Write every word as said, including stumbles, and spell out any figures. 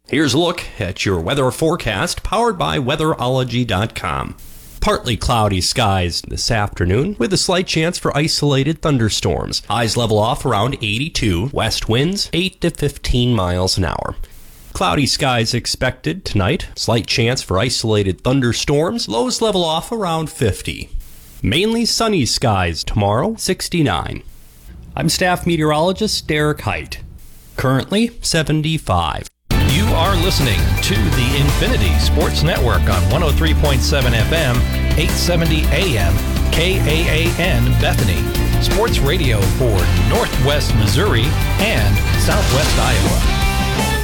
Here's a look at your weather forecast powered by weatherology dot com. Partly cloudy skies this afternoon with a slight chance for isolated thunderstorms. Highs level off around eighty-two, west winds eight to fifteen miles an hour. Cloudy skies expected tonight, slight chance for isolated thunderstorms, lows level off around fifty. Mainly sunny skies tomorrow, sixty-nine. I'm staff meteorologist Derek Height. Currently seventy-five. You are listening to the Infinity Sports Network on one oh three point seven F M, eight seventy A M, K A A N Bethany. Sports radio for Northwest Missouri and Southwest Iowa.